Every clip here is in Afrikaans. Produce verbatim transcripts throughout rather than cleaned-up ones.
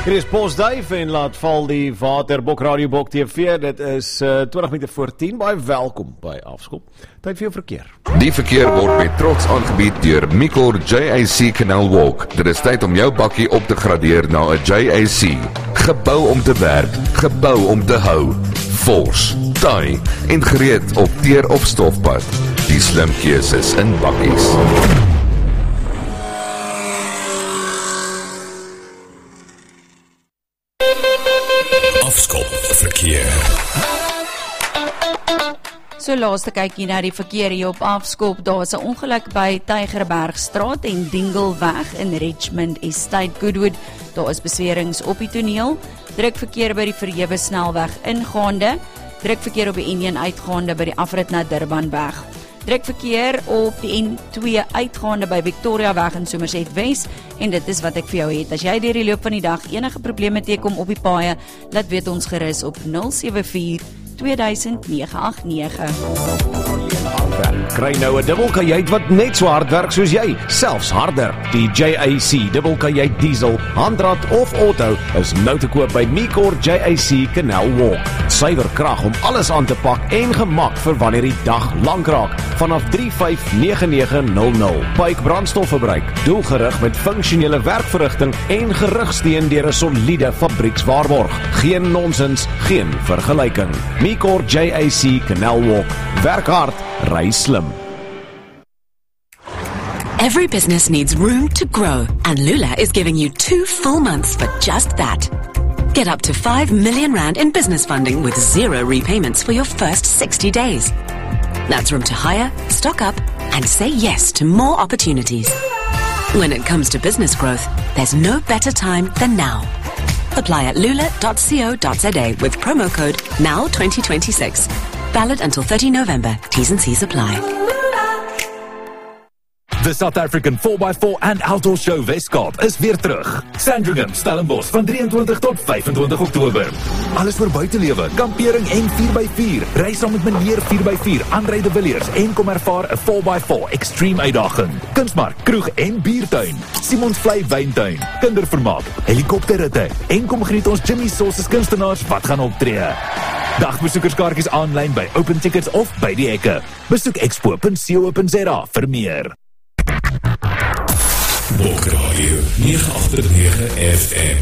Hier is Postduif en laat val die Waterbok Radio Bok T V. Dit is uh, twintig minute voor tien. Baie welkom by Afskop. Tyd vir jou verkeer. Die verkeer word met trots aangebied deur Micor J A C Canal Walk. Dit is tyd om jou bakkie op te gradeer na 'n J A C. Gebou om te werk, gebou om te hou. Vors, taai en gereed op teer of stofpad. Die slim keuses in bakkies. Afskop verkeer. So laaste kykie na die verkeer hier op Afskop. Daar is 'n ongeluk by Tygerbergstraat en Dingleweg in Richmond Estate Goodwood. Daar is beswerings op die toneel. Druk verkeer by die Verhewe snelweg ingaande. Druk verkeer op die N een uitgaande by die afrit na Durbanweg. Druk verkeer op die N twee uitgaande by Victoriaweg in Somerset Wes. En dit is wat ek vir jou het. As jy deur die loop van die dag enige probleme teekom op die paaie, laat weet ons gerus op nul sewe vier twee duisend nege agt nege. Kry nou 'n dubbelkajuit wat net so hard werk soos jy, selfs harder. Die J A C dubbelkajuit diesel, handrat of auto is nou te koop by Micor J A C Canal Walk. Suiwer krag om alles aan te pak en gemak vir wanneer die dag lank raak. Vanaf drie vyf nege nege nul nul. Pyke brandstofverbruik, doelgerig met funksionele werkverrigting en gerugsteun deur 'n soliede fabriekswaarborg. Geen nonsens, geen vergelyking. Micor J A C Canal Walk. Werk hard, ry slim. Every business needs room to grow, and Lula is giving you two full months for just that. Get up to five million rand in business funding with zero repayments for your first sixty days. That's room to hire, stock up, and say yes to more opportunities. When it comes to business growth, there's no better time than now. Apply at lula dot co dot za with promo code N O W twenty twenty-six. Valid until thirty November. T's and C's apply. The South African four by four and Outdoor Show Weskaap is weer terug. Sandringham, Stellenbosch van drieëntwintig tot vyfentwintig Oktober. Alles vir buitelewe, kampering en vier by vier. Reis saam met meneer vier by vier, André de Villiers en kom ervaar 'n four by four extreme uitdaging. Kunsmark, kroeg en biertuin. Simons Vlei wyntuin, kindervermaak, helikopterritte en kom geniet ons Jimmy Sauces kunstenaars wat gaan optree. Dagbesoekerskaartjies aanlyn by Open Tickets of by die hekke. Besoek expo punt co punt za vir meer. Bok Radio nege agt nege F M.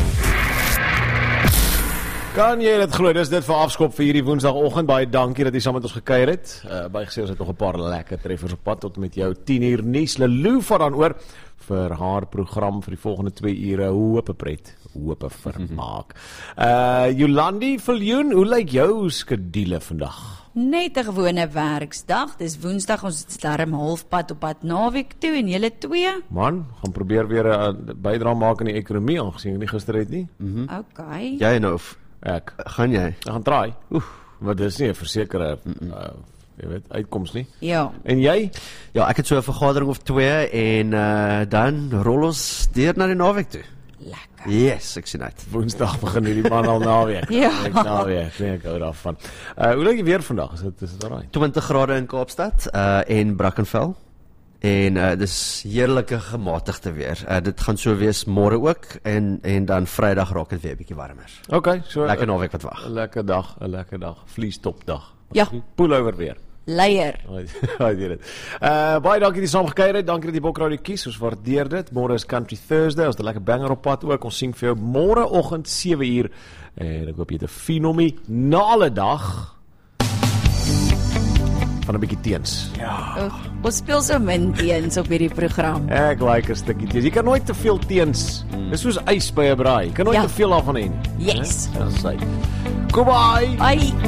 Kan jy dit glo? Dis dit vir Afskop vir hierdie Woensdagoggend. Baie dankie dat jy saam met ons gekuier het. Uh, baie gesê ons het nog 'n paar lekker treffers op pad tot met jou tien uur nuus. Lelou vat dan oor vir haar program vir die volgende twee ure. Hoope pret, hoope vermaak. Uh, Jolandi Viljoen, hoe lyk jou skedule vandag? Net 'n gewone werksdag. Dis Woensdag, ons is darm halfpad op pad naweek toe en julle twee? Man, gaan probeer weer 'n bydrae maak aan die ekonomie, aangesien ek nie gister het nie. Mm-hmm. Okay. Jy nou, Ek gaan jy? Ek gaan try. Oef, maar dis nie 'n versekerde uh, jy weet, uitkoms nie. Ja. En jy? Ja, ek het so 'n vergadering of twee en uh, dan rol ons deur na die naweek toe. Lekker. Yes, ek sien uit. Woensdag begin hierdie man al naweek. Ja. Ek naweek, nee, ek hou daarvan. Uh, hoe lyk die weer vandag? Is dit is dit reg? twintig grade in Kaapstad uh, en Brackenfell. En uh, dis heerlike gematigde weer. Uh, dit gaan so wees môre ook en en dan Vrydag raak dit weer 'n bietjie warmer. Okay, so lekker naweek wat wag. 'n Lekker dag, 'n lekker dag. Vliestopdag. Ja. Pullover weer. Leier. Hy dit. Uh baie dankie dat jy saam gekuier het. Dankie dat jy Bok Radio kies. Ons waardeer dit. Môre is Country Thursday. Ons het 'n lekker banger op pad ook. Ons sien vir jou môreoggend sewe uur. En ek hoop jy het 'n fenominale dag. Van 'n bietjie teens. Ja. Oeg, ons speel so min teens op hierdie program. Ek like 'n stukkie teens. Jy kan nooit te veel teens. Mm. Dis soos ys by 'n braai. Jy kan nooit Ja. te veel daarvan hê nie. Yes. Ja, dis hy. Goodbye. Bye.